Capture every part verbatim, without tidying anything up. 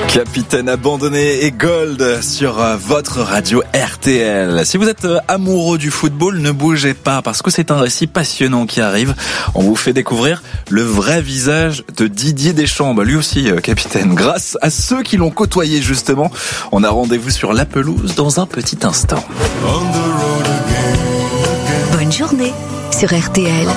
Capitaine abandonné et Gold sur votre radio R T L. Si vous êtes amoureux du football, ne bougez pas parce que c'est un récit passionnant qui arrive. On vous fait découvrir le vrai visage de Didier Deschamps, bah lui aussi capitaine. Grâce à ceux qui l'ont côtoyé justement, on a rendez-vous sur la pelouse dans un petit instant. Bonne journée sur R T L.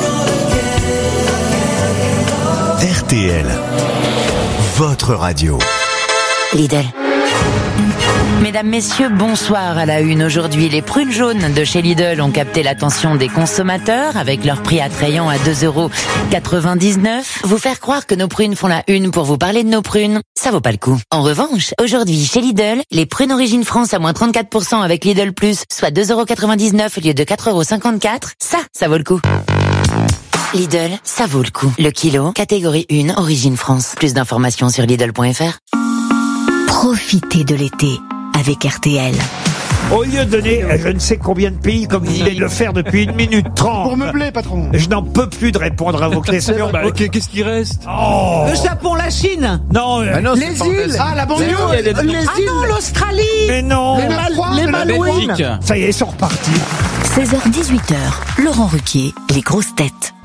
R T L, votre radio. Lidl. Mesdames, messieurs, bonsoir à la une. Aujourd'hui, les prunes jaunes de chez Lidl ont capté l'attention des consommateurs avec leur prix attrayant à deux euros quatre-vingt-dix-neuf. Vous faire croire que nos prunes font la une pour vous parler de nos prunes, ça vaut pas le coup. En revanche, aujourd'hui, chez Lidl, les prunes Origine France à moins trente-quatre pour cent avec Lidl Plus, soit deux euros quatre-vingt-dix-neuf au lieu de quatre euros cinquante-quatre, ça, ça vaut le coup. Lidl, ça vaut le coup. Le kilo, catégorie un, Origine France. Plus d'informations sur Lidl point F R. Profitez de l'été avec R T L. Au lieu de donner je ne sais combien de pays, comme vous venez de le faire depuis une minute trente. Pour meubler, patron. Je n'en peux plus de répondre à vos questions. Bah, ok, qu'est-ce qui reste? Oh. Le Japon, la Chine. Non, euh, Ah non, les îles. Ah, la banlieue. Les îles. Ah non, l'Australie. mais non. Les, Mal- les Malouines. Ça y est, ils sont repartis. seize heures dix-huit heures, Laurent Ruquier, les grosses têtes.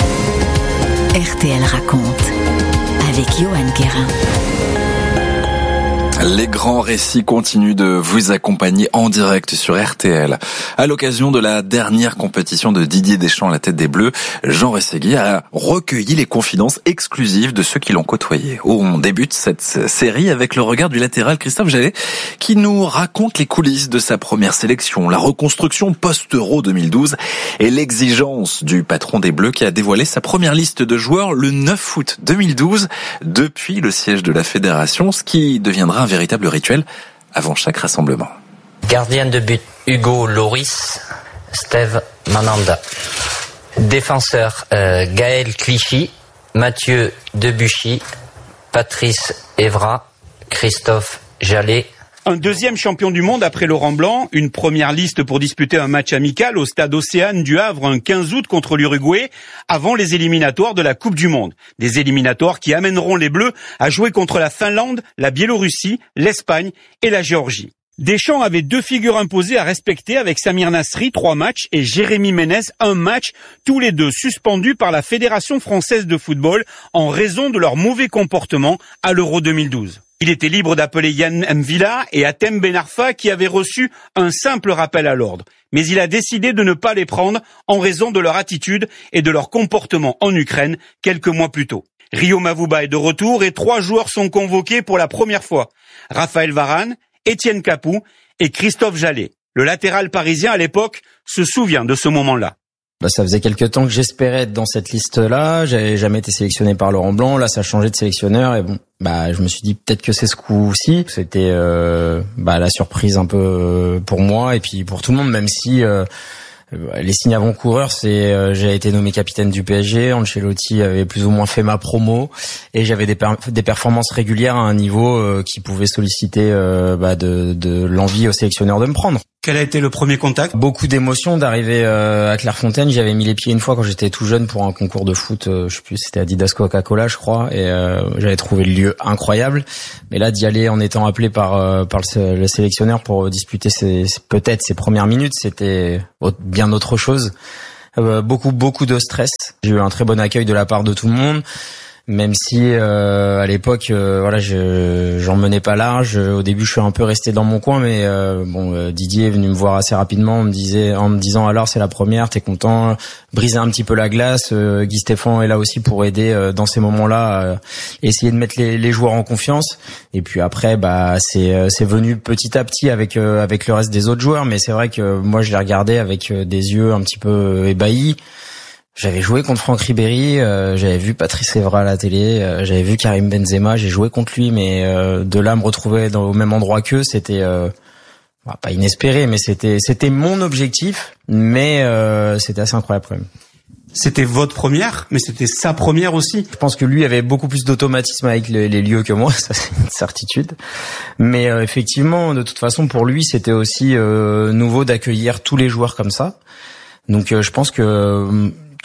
R T L raconte avec Johan Guérin. Les grands récits continuent de vous accompagner en direct sur R T L. À l'occasion de la dernière compétition de Didier Deschamps à la tête des Bleus, Jean Rességui a recueilli les confidences exclusives de ceux qui l'ont côtoyé. On débute cette série avec le regard du latéral Christophe Jallet qui nous raconte les coulisses de sa première sélection, la reconstruction post-Euro deux mille douze et l'exigence du patron des Bleus qui a dévoilé sa première liste de joueurs le neuf août deux mille douze depuis le siège de la fédération, ce qui deviendra un véritable rituel avant chaque rassemblement. Gardien de but, Hugo Loris, Steve Mananda. Défenseur, euh, Gaël Clichy, Mathieu Debuchy, Patrice Evra, Christophe Jallet. Un deuxième champion du monde après Laurent Blanc, une première liste pour disputer un match amical au stade Océane du Havre un quinze août contre l'Uruguay, avant les éliminatoires de la Coupe du Monde. Des éliminatoires qui amèneront les Bleus à jouer contre la Finlande, la Biélorussie, l'Espagne et la Géorgie. Deschamps avait deux figures imposées à respecter avec Samir Nasri, trois matchs, et Jérémy Ménez, un match, tous les deux suspendus par la Fédération française de football en raison de leur mauvais comportement à l'Euro deux mille douze. Il était libre d'appeler Yann M'Vila et Hatem Ben Arfa qui avaient reçu un simple rappel à l'ordre. Mais il a décidé de ne pas les prendre en raison de leur attitude et de leur comportement en Ukraine quelques mois plus tôt. Rio Mavuba est de retour et trois joueurs sont convoqués pour la première fois. Raphaël Varane, Étienne Capou et Christophe Jallet. Le latéral parisien à l'époque se souvient de ce moment-là. Bah, ça faisait quelques temps que j'espérais être dans cette liste-là. J'avais jamais été sélectionné par Laurent Blanc. Là, ça a changé de sélectionneur et bon, bah, je me suis dit peut-être que c'est ce coup-ci. C'était euh, bah, la surprise un peu pour moi et puis pour tout le monde, même si euh, les signes avant-coureurs, c'est euh, j'ai été nommé capitaine du P S G. Ancelotti avait plus ou moins fait ma promo et j'avais des, per- des performances régulières à un niveau euh, qui pouvait solliciter euh, bah, de, de l'envie au sélectionneur de me prendre. Quel a été le premier contact? Beaucoup d'émotions d'arriver euh, à Clairefontaine. J'avais mis les pieds une fois quand j'étais tout jeune pour un concours de foot. Euh, je sais plus, c'était Adidas Coca-Cola, je crois. Et euh, j'avais trouvé le lieu incroyable. Mais là, d'y aller en étant appelé par euh, par le, le sélectionneur pour disputer ses, peut-être ses premières minutes, c'était bien autre chose. Euh, beaucoup beaucoup de stress. J'ai eu un très bon accueil de la part de tout le monde. Même si euh, à l'époque, euh, voilà, je j'en menais pas large. Au début, je suis un peu resté dans mon coin, mais euh, bon, euh, Didier est venu me voir assez rapidement, on me disait, en me disant alors c'est la première, t'es content, briser un petit peu la glace. Euh, Guy Stéphane est là aussi pour aider euh, dans ces moments-là, euh, essayer de mettre les, les joueurs en confiance. Et puis après, bah c'est euh, c'est venu petit à petit avec euh, avec le reste des autres joueurs, mais c'est vrai que moi je les regardais avec euh, des yeux un petit peu euh, ébahis. J'avais joué contre Franck Ribéry, euh, j'avais vu Patrice Evra à la télé, euh, j'avais vu Karim Benzema, j'ai joué contre lui, mais euh, de là me retrouver dans, au même endroit qu'eux, c'était euh, bah, pas inespéré, mais c'était c'était mon objectif, mais euh, c'était assez incroyable quand même. C'était votre première, mais c'était sa première aussi. Je pense que lui avait beaucoup plus d'automatisme avec les, les lieux que moi, ça c'est une certitude. Mais euh, effectivement, de toute façon, pour lui, c'était aussi euh, nouveau d'accueillir tous les joueurs comme ça. Donc euh, je pense que euh,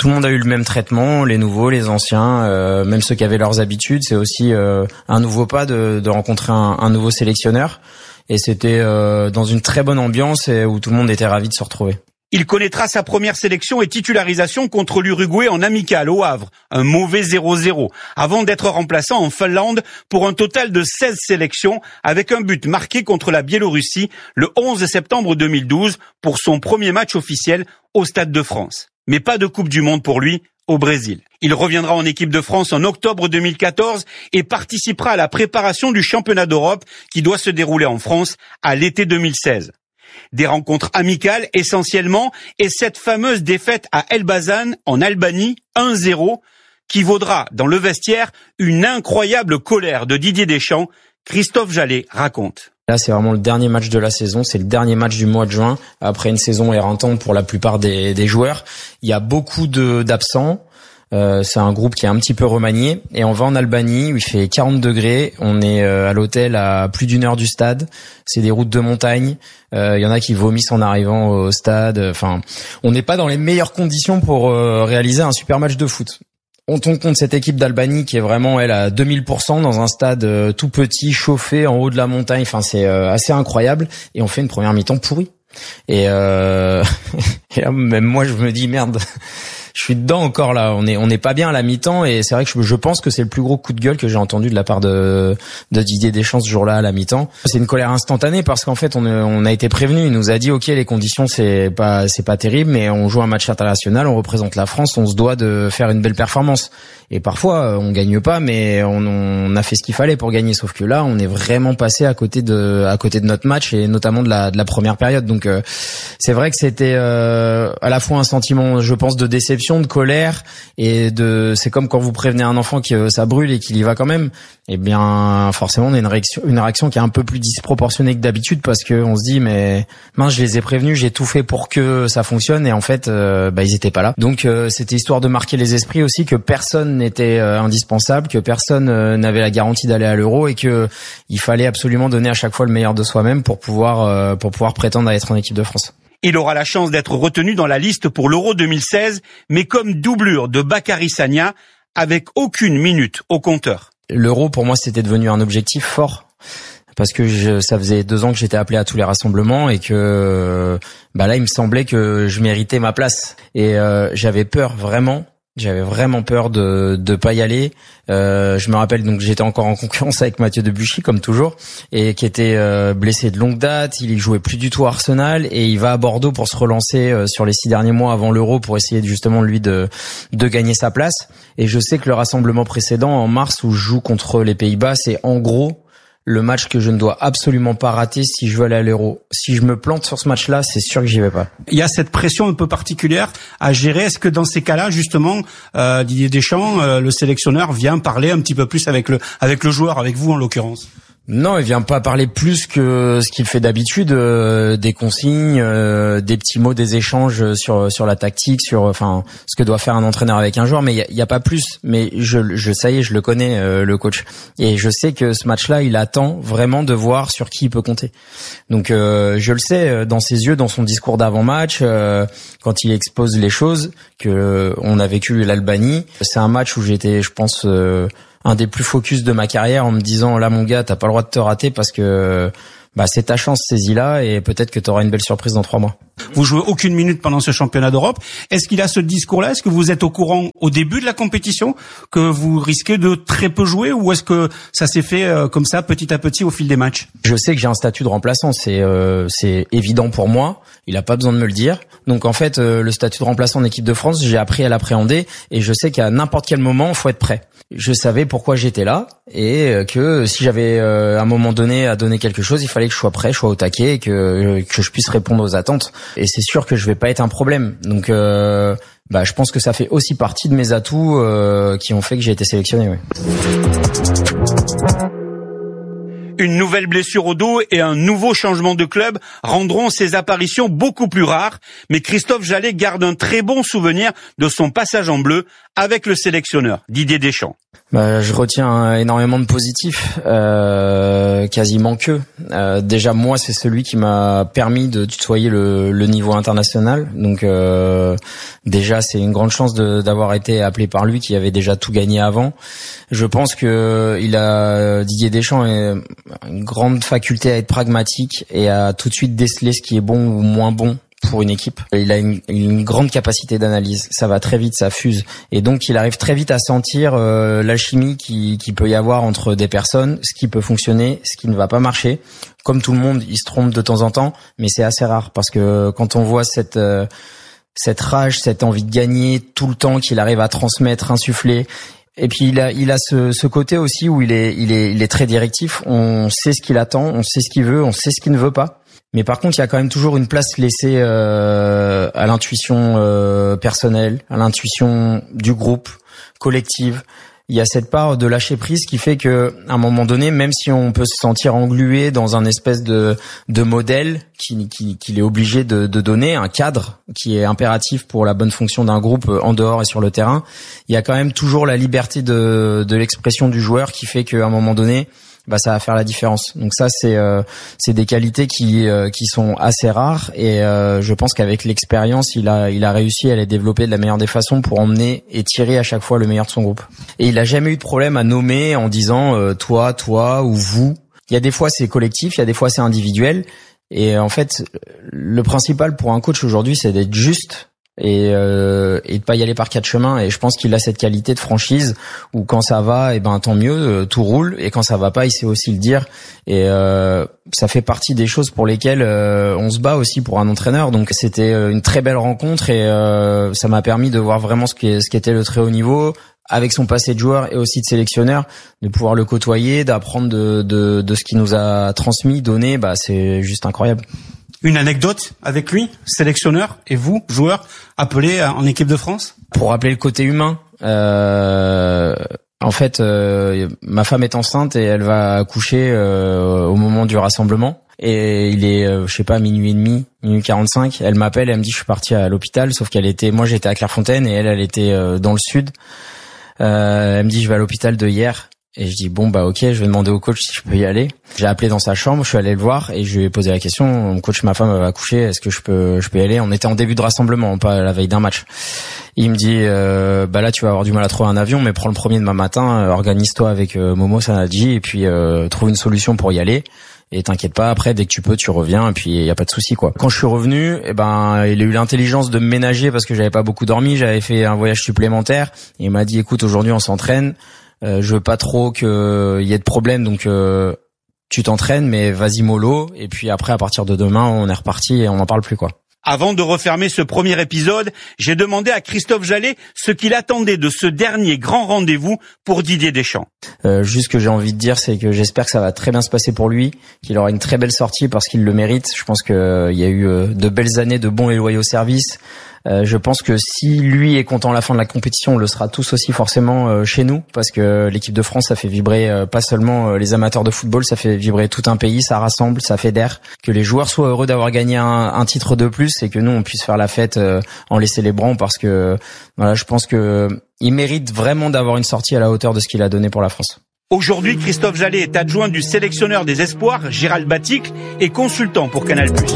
tout le monde a eu le même traitement, les nouveaux, les anciens, euh, même ceux qui avaient leurs habitudes. C'est aussi euh, un nouveau pas de, de rencontrer un, un nouveau sélectionneur. Et c'était euh, dans une très bonne ambiance et où tout le monde était ravi de se retrouver. Il connaîtra sa première sélection et titularisation contre l'Uruguay en amical au Havre, un mauvais zéro zéro, avant d'être remplaçant en Finlande pour un total de seize sélections avec un but marqué contre la Biélorussie le onze septembre deux mille douze pour son premier match officiel au Stade de France. Mais pas de Coupe du Monde pour lui au Brésil. Il reviendra en équipe de France en octobre deux mille quatorze et participera à la préparation du championnat d'Europe qui doit se dérouler en France à l'été deux mille seize. Des rencontres amicales essentiellement et cette fameuse défaite à Elbasan en Albanie un zéro qui vaudra dans le vestiaire une incroyable colère de Didier Deschamps. Christophe Jallet raconte. Là, c'est vraiment le dernier match de la saison. C'est le dernier match du mois de juin après une saison éreintante pour la plupart des, des joueurs. Il y a beaucoup de, d'absents. Euh, c'est un groupe qui est un petit peu remanié et on va en Albanie où il fait quarante degrés. On est euh, à l'hôtel à plus d'une heure du stade. C'est des routes de montagne. Il euh, y en a qui vomissent en arrivant au stade. Enfin, on n'est pas dans les meilleures conditions pour euh, réaliser un super match de foot. On tient compte cette équipe d'Albanie qui est vraiment elle à deux mille pour cent dans un stade euh, tout petit, chauffé en haut de la montagne. Enfin, c'est euh, assez incroyable et on fait une première mi-temps pourrie. Et, euh... et là, même moi, je me dis merde. Je suis dedans encore là, on est on n'est pas bien à la mi-temps et c'est vrai que je, je pense que c'est le plus gros coup de gueule que j'ai entendu de la part de de Didier Deschamps ce jour-là à la mi-temps. C'est une colère instantanée parce qu'en fait on on a été prévenu, il nous a dit OK, les conditions c'est pas c'est pas terrible mais on joue un match international, on représente la France, on se doit de faire une belle performance. Et parfois on gagne pas mais on, on a fait ce qu'il fallait pour gagner, sauf que là on est vraiment passé à côté de à côté de notre match et notamment de la de la première période. Donc euh, c'est vrai que c'était euh, à la fois un sentiment je pense de déception, de colère et de c'est comme quand vous prévenez un enfant que ça brûle et qu'il y va quand même. Eh bien forcément on a une réaction une réaction qui est un peu plus disproportionnée que d'habitude parce que on se dit mais mince, je les ai prévenus, j'ai tout fait pour que ça fonctionne et en fait euh, bah ils étaient pas là. Donc euh, c'était histoire de marquer les esprits aussi que personne n'était euh, indispensable, que personne euh, n'avait la garantie d'aller à l'Euro et que il fallait absolument donner à chaque fois le meilleur de soi-même pour pouvoir euh, pour pouvoir prétendre à être en équipe de France. Il aura la chance d'être retenu dans la liste pour l'Euro deux mille seize, mais comme doublure de Bakary Sagna, avec aucune minute au compteur. L'Euro, pour moi, c'était devenu un objectif fort. Parce que je, ça faisait deux ans que j'étais appelé à tous les rassemblements et que bah là, il me semblait que je méritais ma place. Et euh, j'avais peur, vraiment. J'avais vraiment peur de de pas y aller. Euh, je me rappelle donc j'étais encore en concurrence avec Mathieu Debuchy comme toujours et qui était euh, blessé de longue date. Il jouait plus du tout à Arsenal et il va à Bordeaux pour se relancer euh, sur les six derniers mois avant l'Euro pour essayer justement lui de de gagner sa place. Et je sais que le rassemblement précédent en mars où je joue contre les Pays-Bas, c'est en gros le match que je ne dois absolument pas rater si je veux aller à l'Euro. Si je me plante sur ce match-là, c'est sûr que j'y vais pas. Il y a cette pression un peu particulière à gérer. Est-ce que dans ces cas-là, justement, euh, Didier Deschamps, euh, le sélectionneur, vient parler un petit peu plus avec le avec le joueur, avec vous en l'occurrence? Non, il vient pas parler plus que ce qu'il fait d'habitude, euh, des consignes, euh, des petits mots, des échanges sur sur la tactique, sur enfin ce que doit faire un entraîneur avec un joueur, mais il y a, y a pas plus. Mais je je ça y est, je le connais euh, le coach et je sais que ce match-là, il attend vraiment de voir sur qui il peut compter. Donc euh, je le sais dans ses yeux, dans son discours d'avant-match, euh, quand il expose les choses que euh, on a vécu l'Albanie. C'est un match où j'étais, je pense. Euh, un des plus focus de ma carrière en me disant là mon gars t'as pas le droit de te rater parce que bah c'est ta chance, saisis-la et peut-être que t'auras une belle surprise dans trois mois. Vous jouez aucune minute pendant ce championnat d'Europe. Est-ce qu'il a ce discours-là? Est-ce que vous êtes au courant au début de la compétition que vous risquez de très peu jouer ou est-ce que ça s'est fait euh, comme ça petit à petit au fil des matchs? Je sais que j'ai un statut de remplaçant, c'est euh, c'est évident pour moi. Il a pas besoin de me le dire. Donc en fait, euh, le statut de remplaçant en équipe de France, j'ai appris à l'appréhender et je sais qu'à n'importe quel moment, il faut être prêt. Je savais pourquoi j'étais là et que si j'avais euh, à un moment donné à donner quelque chose, il fallait que je sois prêt, je sois au taquet et que que je puisse répondre aux attentes. Et c'est sûr que je vais pas être un problème. Donc euh, bah je pense que ça fait aussi partie de mes atouts euh, qui ont fait que j'ai été sélectionné, ouais. Une nouvelle blessure au dos et un nouveau changement de club rendront ses apparitions beaucoup plus rares, mais Christophe Jallet garde un très bon souvenir de son passage en bleu avec le sélectionneur Didier Deschamps. Bah, je retiens énormément de positifs, euh, quasiment que. Euh, déjà moi, c'est celui qui m'a permis de tutoyer le, le niveau international. Donc euh, déjà, c'est une grande chance de, d'avoir été appelé par lui, qui avait déjà tout gagné avant. Je pense que il a Didier Deschamps a une grande faculté à être pragmatique et à tout de suite déceler ce qui est bon ou moins bon pour une équipe. Il a une, une grande capacité d'analyse. Ça va très vite, ça fuse. Et donc, il arrive très vite à sentir euh, l'alchimie qui, qui peut y avoir entre des personnes, ce qui peut fonctionner, ce qui ne va pas marcher. Comme tout le monde, il se trompe de temps en temps, mais c'est assez rare parce que quand on voit cette euh, cette rage, cette envie de gagner tout le temps qu'il arrive à transmettre, insuffler. Et puis il a il a ce, ce côté aussi où il est il est il est très directif. On sait ce qu'il attend, on sait ce qu'il veut, on sait ce qu'il ne veut pas. Mais par contre, il y a quand même toujours une place laissée euh, à l'intuition euh, personnelle, à l'intuition du groupe, collective. Il y a cette part de lâcher prise qui fait que, à un moment donné, même si on peut se sentir englué dans un espèce de de modèle qui qui qu'il est obligé de, de donner, un cadre qui est impératif pour la bonne fonction d'un groupe en dehors et sur le terrain, il y a quand même toujours la liberté de de l'expression du joueur qui fait qu'à un moment donné, bah ça va faire la différence. Donc ça c'est euh, c'est des qualités qui euh, qui sont assez rares et euh, je pense qu'avec l'expérience, il a il a réussi à les développer de la meilleure des façons pour emmener et tirer à chaque fois le meilleur de son groupe. Et il a jamais eu de problème à nommer en disant euh, toi, toi ou vous. Il y a des fois c'est collectif, il y a des fois c'est individuel et en fait le principal pour un coach aujourd'hui, c'est d'être juste. Et, euh, et de pas y aller par quatre chemins. Et je pense qu'il a cette qualité de franchise où quand ça va, et ben tant mieux, tout roule. Et quand ça va pas, il sait aussi le dire. Et euh, ça fait partie des choses pour lesquelles euh, on se bat aussi pour un entraîneur. Donc c'était une très belle rencontre et euh, ça m'a permis de voir vraiment ce qu'est, ce qu'était le très haut niveau avec son passé de joueur et aussi de sélectionneur, de pouvoir le côtoyer, d'apprendre de, de, de ce qu'il nous a transmis, donné. Bah c'est juste incroyable. Une anecdote avec lui, sélectionneur, et vous, joueur, appelé en équipe de France? Pour rappeler le côté humain, euh, en fait, euh, ma femme est enceinte et elle va accoucher euh, au moment du rassemblement. Et il est, euh, je sais pas, minuit et demi, minuit quarante-cinq. Elle m'appelle, elle me dit je suis partie à l'hôpital, sauf qu'elle était, moi j'étais à Clairefontaine et elle, elle était euh, dans le sud. Euh, elle me dit je vais à l'hôpital de hier. Et je dis bon bah ok, je vais demander au coach si je peux y aller. J'ai appelé dans sa chambre, je suis allé le voir et je lui ai posé la question. Mon coach, ma femme va accoucher, est-ce que je peux je peux y aller? On était en début de rassemblement, pas la veille d'un match. Il me dit euh, bah là tu vas avoir du mal à trouver un avion, mais prends le premier demain matin, euh, organise-toi avec euh, Momo Sanadji et puis euh, trouve une solution pour y aller. Et t'inquiète pas, après dès que tu peux tu reviens et puis il y a pas de souci quoi. Quand je suis revenu, eh ben il a eu l'intelligence de me ménager parce que j'avais pas beaucoup dormi, j'avais fait un voyage supplémentaire. Et il m'a dit écoute, aujourd'hui on s'entraîne. Euh, je veux pas trop qu'il y ait de problème, donc euh, tu t'entraînes, mais vas-y mollo. Et puis après, à partir de demain, on est reparti et on n'en parle plus quoi. Avant de refermer ce premier épisode, j'ai demandé à Christophe Jallet ce qu'il attendait de ce dernier grand rendez-vous pour Didier Deschamps. Euh, juste ce que j'ai envie de dire, c'est que j'espère que ça va très bien se passer pour lui, qu'il aura une très belle sortie parce qu'il le mérite. Je pense qu'il euh, y a eu euh, de belles années de bons et loyaux services. Euh, je pense que si lui est content à la fin de la compétition, on le sera tous aussi forcément euh, chez nous, parce que l'équipe de France, ça fait vibrer euh, pas seulement euh, les amateurs de football, ça fait vibrer tout un pays, ça rassemble, ça fédère. Que les joueurs soient heureux d'avoir gagné un, un titre de plus et que nous on puisse faire la fête euh, en les célébrant, parce que voilà, je pense que il mérite vraiment d'avoir une sortie à la hauteur de ce qu'il a donné pour la France. Aujourd'hui, Christophe Jallet est adjoint du sélectionneur des espoirs, Gérald Baticle, et consultant pour Canal plus.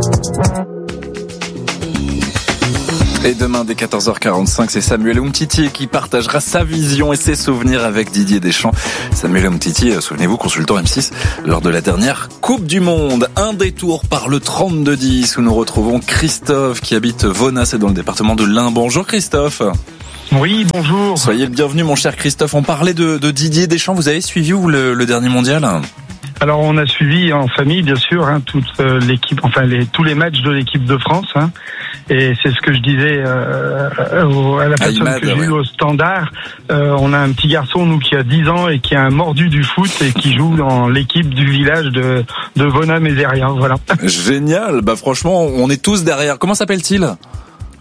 Et demain, dès quatorze heures quarante-cinq, c'est Samuel Umtiti qui partagera sa vision et ses souvenirs avec Didier Deschamps. Samuel Umtiti, souvenez-vous, consultant M six lors de la dernière Coupe du Monde. Un détour par le trente-deux dix où nous retrouvons Christophe qui habite Vonnas, c'est dans le département de l'Ain. Bonjour Christophe. Oui, bonjour. Soyez le bienvenu mon cher Christophe. On parlait de, de Didier Deschamps. Vous avez suivi où le, le dernier mondial ? Alors on a suivi en famille bien sûr hein, toute euh, l'équipe, enfin les, tous les matchs de l'équipe de France hein, et c'est ce que je disais euh, euh, à la personne Aïmad, que j'ai ouais. eu au Standard. Euh, on a un petit garçon nous qui a dix ans et qui a un mordu du foot et qui joue dans l'équipe du village de de Vonnas-Mézérien. Voilà. Génial. Bah franchement on est tous derrière. Comment s'appelle-t-il ?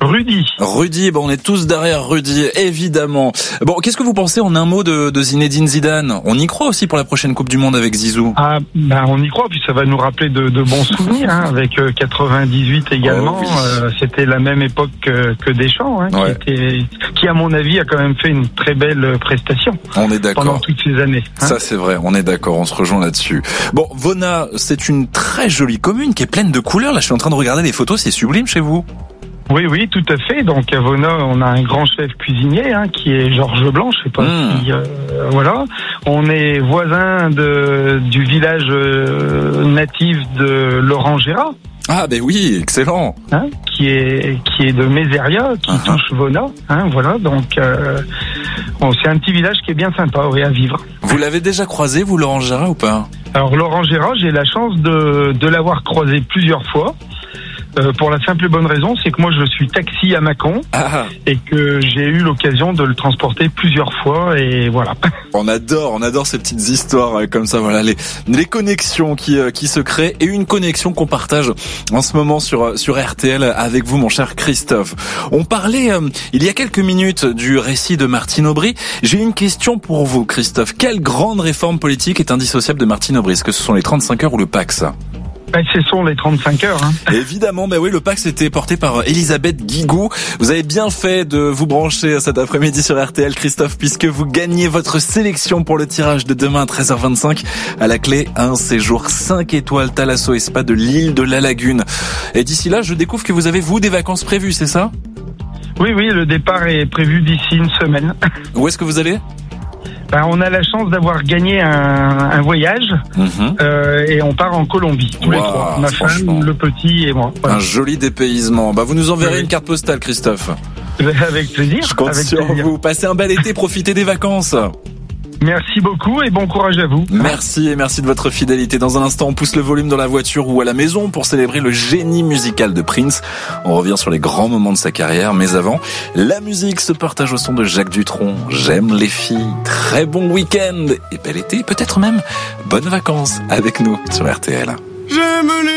Rudy. Rudy, bon, on est tous derrière Rudy, évidemment. Bon, qu'est-ce que vous pensez en un mot de, de Zinedine Zidane? On y croit aussi pour la prochaine Coupe du Monde avec Zizou? Ah, ben on y croit, puis ça va nous rappeler de, de bons souvenirs, hein, avec euh, quatre-vingt-dix-huit également. Oh, oui. euh, c'était la même époque que, que Deschamps, hein, ouais. qui, était, qui à mon avis a quand même fait une très belle prestation. On est d'accord. Pendant toutes ces années. Hein. Ça c'est vrai, on est d'accord, on se rejoint là-dessus. Bon, Vona, c'est une très jolie commune qui est pleine de couleurs. Là, je suis en train de regarder les photos, c'est sublime chez vous. Oui, oui, tout à fait. Donc à Vona, on a un grand chef cuisinier hein, qui est Georges Blanc. Je sais pas mmh. si euh, voilà. On est voisin de du village euh, natif de Laurent Gérard. Ah ben oui, excellent. Hein, qui est qui est de Mézeria, qui uh-huh. touche Vona. Hein, voilà. Donc euh, bon, c'est un petit village qui est bien sympa, oui, à vivre. Vous l'avez déjà croisé, vous, Laurent Gérard, ou pas? Alors Laurent Gérard, j'ai la chance de de l'avoir croisé plusieurs fois. Euh, pour la simple et bonne raison, c'est que moi je suis taxi à Mâcon ah. et que j'ai eu l'occasion de le transporter plusieurs fois et voilà. On adore, on adore ces petites histoires euh, comme ça, voilà les les connexions qui euh, qui se créent et une connexion qu'on partage en ce moment sur sur R T L avec vous, mon cher Christophe. On parlait euh, il y a quelques minutes du récit de Martine Aubry. J'ai une question pour vous, Christophe. Quelle grande réforme politique est indissociable de Martine Aubry? Est-ce que ce sont les trente-cinq heures ou le Pacs? Ben, ce sont les trente-cinq heures. Hein. Évidemment, ben oui, le Pacs était porté par Elisabeth Guigou. Vous avez bien fait de vous brancher cet après-midi sur R T L, Christophe, puisque vous gagnez votre sélection pour le tirage de demain à treize heures vingt-cinq. À la clé, un séjour cinq étoiles Thalasso et Spa de l'île de la Lagune. Et d'ici là, je découvre que vous avez, vous, des vacances prévues, c'est ça? Oui, oui, le départ est prévu d'ici une semaine. Où est-ce que vous allez? Ben, on a la chance d'avoir gagné un, un voyage mmh. euh, et on part en Colombie tous wow, les trois, ma femme, le petit et moi. Voilà. Un joli dépaysement. Bah vous nous enverrez oui. une carte postale, Christophe. Avec plaisir. Je compte avec sur plaisir. vous. Passez un bel été, profitez des vacances. Merci beaucoup et bon courage à vous. Merci et merci de votre fidélité. Dans un instant, on pousse le volume dans la voiture ou à la maison pour célébrer le génie musical de Prince. On revient sur les grands moments de sa carrière, mais avant, la musique se partage au son de Jacques Dutronc. J'aime les filles. Très bon week-end et bel été, peut-être même bonnes vacances avec nous sur R T L. J'aime les